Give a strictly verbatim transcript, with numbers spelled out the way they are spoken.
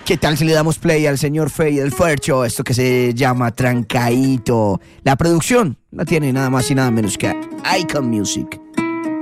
¿Qué tal si le damos play al señor Fey del Fercho? Esto que se llama Trancaíto. La producción la tiene nada más y nada menos que Icon Music.